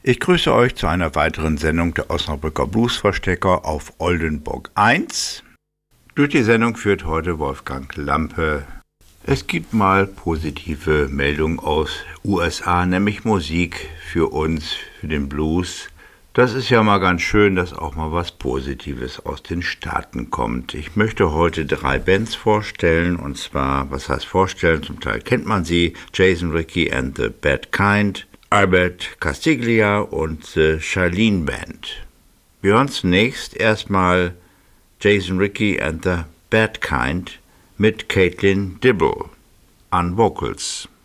Ich grüße euch zu einer weiteren Sendung der Osnabrücker Bluesverstecker auf Oldenburg 1. Durch die Sendung führt heute Wolfgang Lampe. Es gibt mal positive Meldungen aus USA, nämlich Musik für uns, für den Blues. Das ist ja mal ganz schön, dass auch mal was Positives aus den Staaten kommt. Ich möchte heute 3 Bands vorstellen, und zwar, was heißt vorstellen, zum Teil kennt man sie, Jason Ricci and the Bad Kind, Albert Castiglia und The Charlene Band. Wir hören zunächst erstmal Jason Ricci and the Bad Kind mit Caitlin Dibble an Vocals.